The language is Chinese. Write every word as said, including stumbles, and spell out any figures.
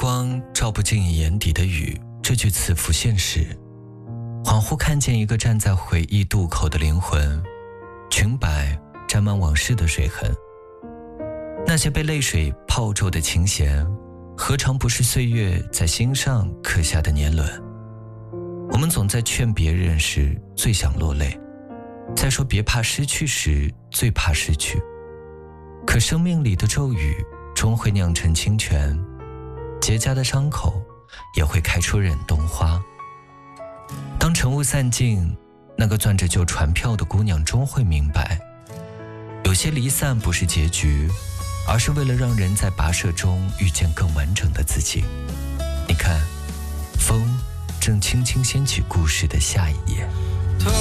光照不进你眼底的雨，这句词浮现时，恍惚看见一个站在回忆渡口的灵魂，裙摆沾满往事的水痕。那些被泪水泡皱的琴弦，何尝不是岁月在心上刻下的年轮？我们总在劝别人时最想落泪，在说别怕失去时最怕失去。可生命里的骤雨终会酿成清泉，结痂的伤口也会开出忍冬花。当晨雾散尽，那个攥着旧船票的姑娘终会明白，有些离散不是结局，而是为了让人在跋涉中遇见更完整的自己。你看，风正轻轻掀起故事的下一页。